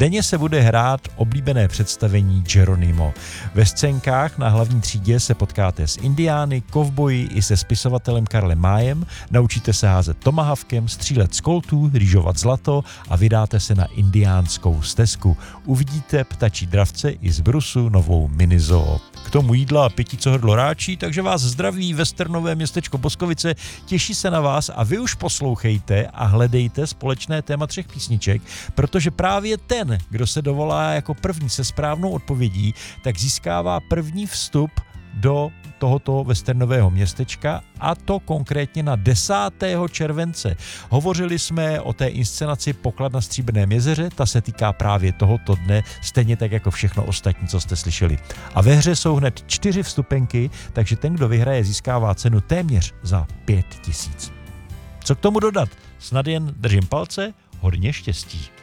Denně se bude hrát oblíbené představení Geronimo. Ve scénkách na hlavní třídě se potkáte s indiány, kovboji i se spisovatelem Karlem Májem, naučíte se házet tomahawkem, střílet z koltů, rýžovat zlato a vydáte se na indiánskou stezku. Uvidíte ptačí dravce i z brusu novou minizoo. K tomu jídla a pití, co hrdlo ráčí, takže vás zdraví westernové městečko Boskovice, těší se na vás a vy už poslouchejte a hledejte společné téma 3 písniček, protože právě ten, kdo se dovolá jako první se správnou odpovědí, tak získává první vstup do tohoto westernového městečka, a to konkrétně na 10. července. Hovořili jsme o té inscenaci Poklad na Stříbrném jezeře, ta se týká právě tohoto dne, stejně tak jako všechno ostatní, co jste slyšeli. A ve hře jsou hned 4 vstupenky, takže ten, kdo vyhraje, získává cenu téměř za 5 000. Co k tomu dodat? Snad jen držím palce, hodně štěstí.